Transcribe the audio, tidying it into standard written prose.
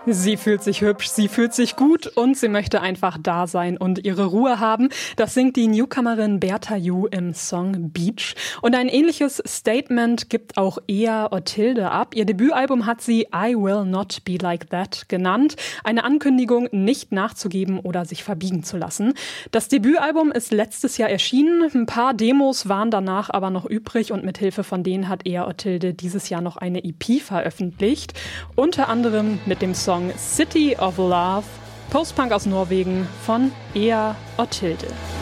Sie fühlt sich hübsch, sie fühlt sich gut und sie möchte einfach da sein und ihre Ruhe haben. Das singt die Newcomerin Bertha Yu im Song Beach. Und ein ähnliches Statement gibt auch Ea Otilde ab. Ihr Debütalbum hat sie I Will Not Be Like That genannt. Eine Ankündigung, nicht nachzugeben oder sich verbiegen zu lassen. Das Debütalbum ist letztes Jahr erschienen. Ein paar Demos waren danach aber noch übrig und mit Hilfe von denen hat Ea Otilde dieses Jahr noch eine EP veröffentlicht. Unter anderem mit dem Song City of Love, Postpunk aus Norwegen von Ea Otilde.